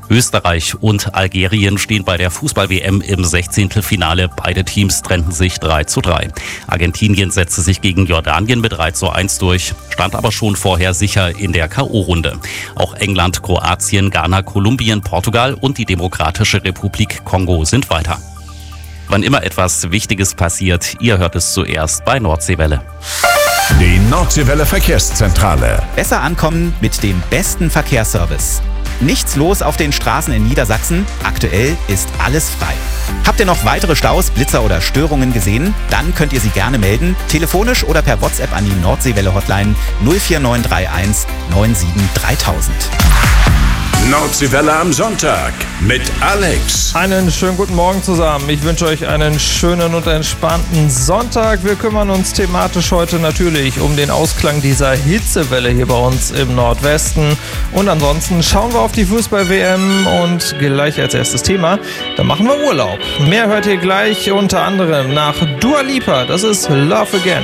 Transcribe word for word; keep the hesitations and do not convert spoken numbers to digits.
Österreich und Algerien stehen bei der Fußball-W M im Sechzehntelfinale. Beide Teams trennten sich drei zu drei. Argentinien setzte sich gegen Jordanien mit drei zu eins durch, stand aber schon vorher sicher in der K O-Runde. Auch England, Kroatien, Ghana, Kolumbien, Portugal und die Demokratische Republik Kongo sind weiter. Wann immer etwas Wichtiges passiert, ihr hört es zuerst bei Nordseewelle. Die Nordseewelle Verkehrszentrale. Besser ankommen mit dem besten Verkehrsservice. Nichts los auf den Straßen in Niedersachsen. Aktuell ist alles frei. Habt ihr noch weitere Staus, Blitzer oder Störungen gesehen? Dann könnt ihr sie gerne melden. Telefonisch oder per WhatsApp an die Nordseewelle-Hotline null vier neun drei eins neun sieben dreitausend. Nordseewelle am Sonntag mit Alex. Einen schönen guten Morgen zusammen. Ich wünsche euch einen schönen und entspannten Sonntag. Wir kümmern uns thematisch heute natürlich um den Ausklang dieser Hitzewelle hier bei uns im Nordwesten. Und ansonsten schauen wir auf die Fußball-W M und gleich als erstes Thema, dann machen wir Urlaub. Mehr hört ihr gleich unter anderem nach Dua Lipa. Das ist Love Again.